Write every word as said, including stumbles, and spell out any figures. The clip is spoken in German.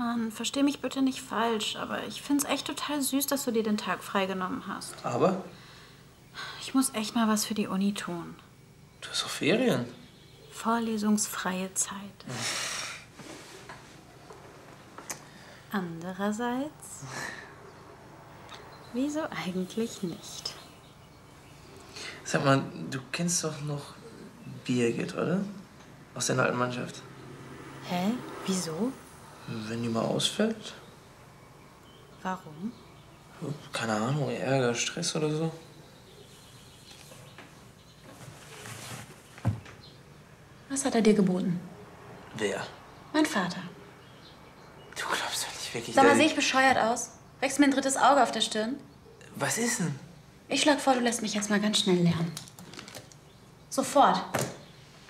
Mann, versteh mich bitte nicht falsch, aber ich find's echt total süß, dass du dir den Tag freigenommen hast. Aber? Ich muss echt mal was für die Uni tun. Du hast doch Ferien. Vorlesungsfreie Zeit. Andererseits, wieso eigentlich nicht? Sag mal, du kennst doch noch Birgit, oder? Aus deiner alten Mannschaft. Hä? Wieso? Wenn die mal ausfällt? Warum? Keine Ahnung, Ärger, Stress oder so. Was hat er dir geboten? Wer? Mein Vater. Du glaubst doch nicht wirklich... Sag mal, dass sehe ich bescheuert aus? Wächst mir ein drittes Auge auf der Stirn? Was ist denn? Ich schlag vor, du lässt mich jetzt mal ganz schnell lernen. Sofort.